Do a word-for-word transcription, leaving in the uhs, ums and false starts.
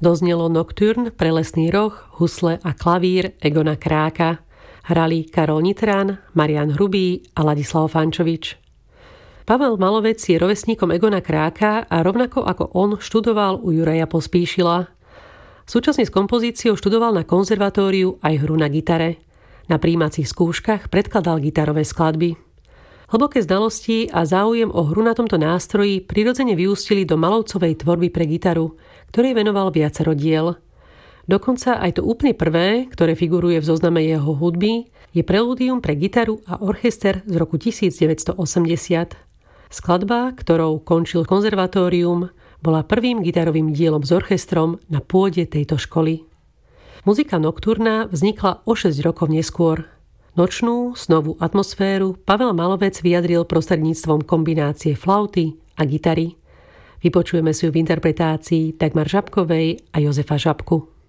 Doznelo Nocturne pre Lesný roh, husle a klavír Egona Kráka. Hrali Karol Nitran, Marián Hrubý a Ladislav Fančovič. Pavel Malovec je rovesníkom Egona Kráka a rovnako ako on študoval u Juraja Pospíšila. Súčasne s kompozíciou študoval na konzervatóriu aj hru na gitare. Na prijímacích skúškach predkladal gitarové skladby. Hlboké znalosti a záujem o hru na tomto nástroji prirodzene vyústili do Malovcovej tvorby pre gitaru, ktorej venoval viacero diel. Dokonca aj to úplne prvé, ktoré figuruje v zozname jeho hudby, je prelúdium pre gitaru a orchester z roku devätnásťstoosemdesiat. Skladba, ktorou končil konzervatórium, bola prvým gitarovým dielom s orchestrom na pôde tejto školy. Muzika Nocturna vznikla o šesť rokov neskôr. Nočnú, snovú atmosféru Pavel Malovec vyjadril prostredníctvom kombinácie flauty a gitary. Vypočujeme si ju v interpretácii Dagmar Žabkovej a Jozefa Žabku.